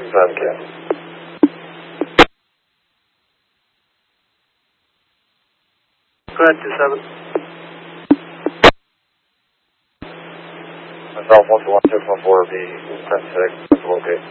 confirm, Ken. Go ahead, 27. Myself, 121, 614, be 10-6, locate.